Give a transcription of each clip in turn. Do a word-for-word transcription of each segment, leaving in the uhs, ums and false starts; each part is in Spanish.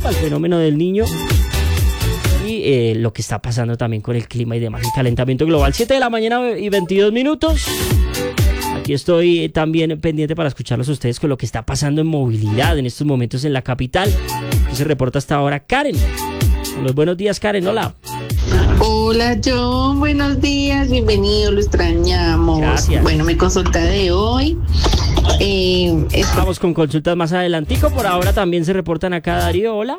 al fenómeno del Niño y eh, lo que está pasando también con el clima y demás, el calentamiento global. siete de la mañana y veintidós minutos. Aquí estoy también pendiente para escucharlos a ustedes con lo que está pasando en movilidad en estos momentos en la capital. Aquí se reporta hasta ahora Karen. Los buenos días, Karen, hola. Hola John, buenos días, bienvenido, lo extrañamos. Gracias. Bueno, mi consulta de hoy eh, es... Vamos con consultas más adelantico. Por ahora también se reportan acá, Darío, hola.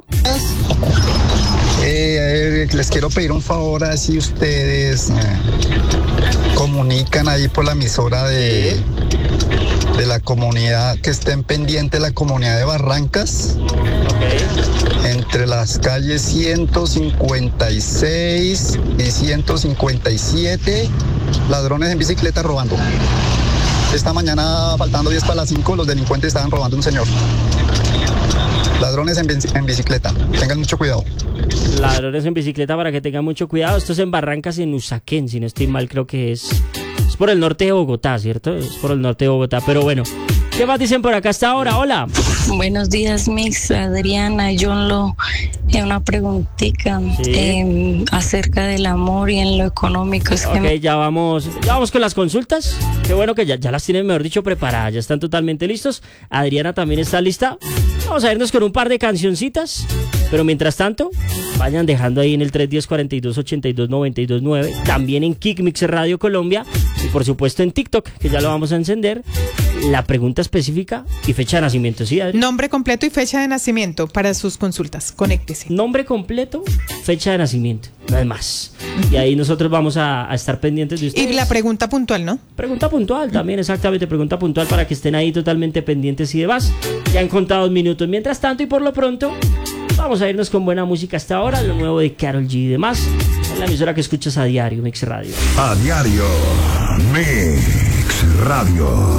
Eh, eh, les quiero pedir un favor, así ustedes eh, comunican ahí por la emisora de, de la comunidad, que estén pendientes de la comunidad de Barrancas, Okay. entre las calles ciento cincuenta y seis y ciento cincuenta y siete, ladrones en bicicleta robando. Esta mañana, faltando diez para las cinco, los delincuentes estaban robando a un señor. Ladrones en, bici- en bicicleta, tengan mucho cuidado. Ladrones en bicicleta, para que tengan mucho cuidado. Esto es en Barrancas, en Usaquén, si no estoy mal, creo que es. Es por el norte de Bogotá, ¿cierto? Es por el norte de Bogotá, pero bueno. ¿Qué más dicen por acá hasta ahora? Hola. Buenos días, Mix, Adriana, John Lo. Eh, una preguntita Sí. eh, acerca del amor y en lo económico. Es que Ok, ya vamos, ya vamos con las consultas. Qué bueno que ya, ya las tienen, mejor dicho, preparadas. Ya están totalmente listos. Adriana también está lista. Vamos a irnos con un par de cancioncitas. Pero mientras tanto, vayan dejando ahí en el tres uno cero, cuarenta y dos, ochenta y dos, noventa y dos nueve. También en Kickmix Radio Colombia. Y por supuesto en TikTok, que ya lo vamos a encender. La pregunta específica y fecha de nacimiento. ¿Sí, Adri? Nombre completo y fecha de nacimiento para sus consultas. Conéctese. Nombre completo, fecha de nacimiento. Nada más. Y ahí nosotros vamos a, a estar pendientes de ustedes. Y la pregunta puntual, ¿no? Pregunta puntual también, exactamente, pregunta puntual para que estén ahí totalmente pendientes y demás. Ya han contado minutos. Mientras tanto y por lo pronto, vamos a irnos con buena música hasta ahora, lo nuevo de Karol G y demás, en la emisora que escuchas a diario, Mix Radio. A diario, Mix Radio.